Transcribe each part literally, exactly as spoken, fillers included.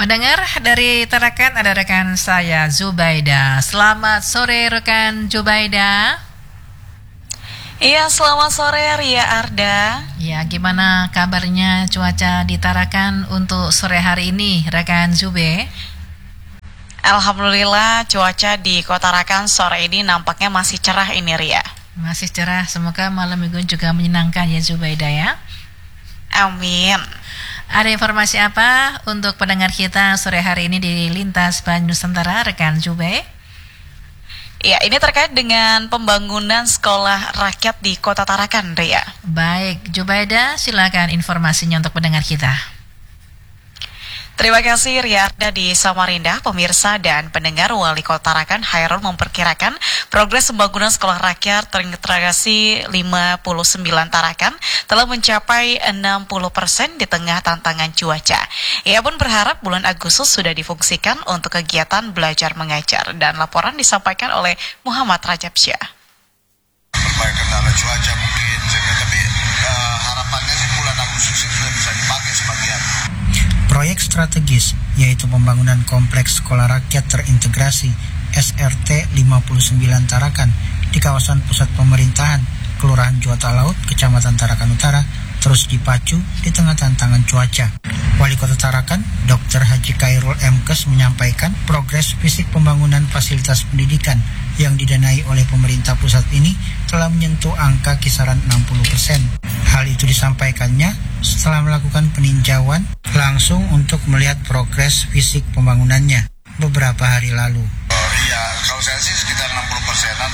Pendengar dari Tarakan ada rekan saya Zubaida. Selamat sore rekan Zubaida. Iya, selamat sore Ria Arda. Ya, gimana kabarnya cuaca di Tarakan untuk sore hari ini rekan Zube? Alhamdulillah cuaca di Kota Tarakan sore ini nampaknya masih cerah ini Ria. Masih cerah, semoga malam minggu juga menyenangkan ya Zubaida ya. Amin. Ada informasi apa untuk pendengar kita sore hari ini di Lintas Banyu Nusantara, rekan Zube? Ya, ini terkait dengan pembangunan sekolah rakyat di Kota Tarakan, Ria. Baik, Zubaida, silakan informasinya untuk pendengar kita. Terima kasih Ria Arda di Samarinda. Pemirsa dan pendengar, Wali Kota Tarakan Hairul memperkirakan progres pembangunan sekolah rakyat terintegrasi lima puluh sembilan Tarakan telah mencapai enam puluh persen di tengah tantangan cuaca. Ia pun berharap bulan Agustus sudah difungsikan untuk kegiatan belajar mengajar, dan laporan disampaikan oleh Muhammad Rajab Syah. Berbagai kendala cuaca mungkin, tapi uh, harapannya sih bulan Agustus itu sudah bisa dipakai sebagian. Proyek strategis yaitu pembangunan kompleks sekolah rakyat terintegrasi S R T lima puluh sembilan Tarakan di kawasan pusat pemerintahan Kelurahan Juwata Laut, Kecamatan Tarakan Utara terus dipacu di tengah tantangan cuaca. Wali Kota Tarakan, Doktor Haji Khairul M Kes menyampaikan progres fisik pembangunan fasilitas pendidikan yang didanai oleh pemerintah pusat ini telah menyentuh angka kisaran enam puluh persen. Hal itu disampaikannya setelah melakukan peninjauan langsung untuk melihat progres fisik pembangunannya beberapa hari lalu. Oh, iya, kalau saya sih sekitar enam puluh persenan.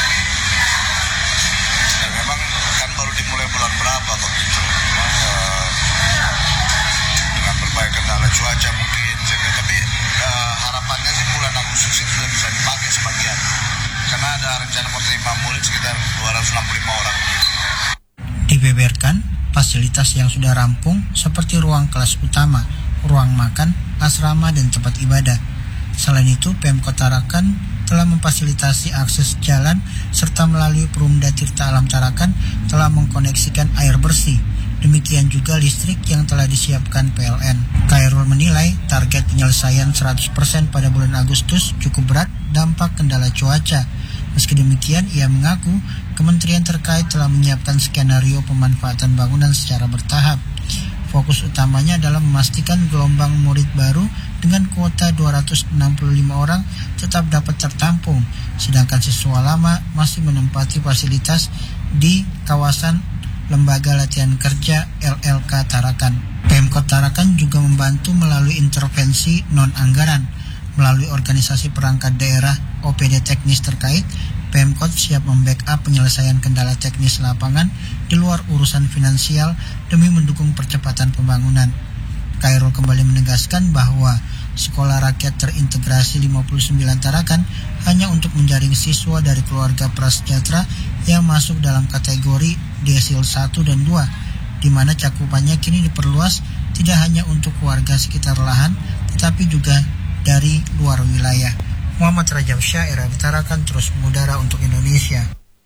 Ya, memang kan baru dimulai bulan berapa begitu. Memang, uh, dengan berbagai kendala cuaca mungkin, tapi uh, harapannya sih bulan Agustus itu sudah bisa dipakai sebagian. Karena ada rencana mau terima murid sekitar dua ratus enam puluh lima orang. Dibeberkan fasilitas yang sudah rampung seperti ruang kelas utama, ruang makan, asrama, dan tempat ibadah. Selain itu, Pemkot Tarakan telah memfasilitasi akses jalan serta melalui Perumda Tirta Alam Tarakan telah mengkoneksikan air bersih. Demikian juga listrik yang telah disiapkan P L N. Khairul menilai target penyelesaian seratus persen pada bulan Agustus cukup berat dampak kendala cuaca. Meski demikian, ia mengaku kementerian terkait telah menyiapkan skenario pemanfaatan bangunan secara bertahap. Fokus utamanya adalah memastikan gelombang murid baru dengan kuota dua ratus enam puluh lima orang tetap dapat tertampung, sedangkan siswa lama masih menempati fasilitas di kawasan Lembaga Latihan Kerja L L K Tarakan. Pemkot Tarakan juga membantu melalui intervensi non-anggaran. Melalui organisasi perangkat daerah O P D teknis terkait, Pemkot siap membackup penyelesaian kendala teknis lapangan di luar urusan finansial demi mendukung percepatan pembangunan. Khairul kembali menegaskan bahwa sekolah rakyat terintegrasi lima puluh sembilan Tarakan hanya untuk menjaring siswa dari keluarga prasejahtera yang masuk dalam kategori desil satu dan dua, di mana cakupannya kini diperluas tidak hanya untuk warga sekitar lahan, tetapi juga dari luar wilayah. Muhammad Rajab Syah, R R I Tarakan, terus mengudara untuk Indonesia.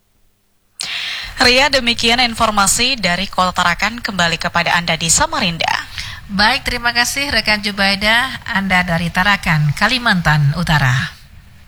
Ria, demikian informasi dari Kota Tarakan, kembali kepada Anda di Samarinda. Baik, terima kasih rekan Zubaida, Anda dari Tarakan, Kalimantan Utara.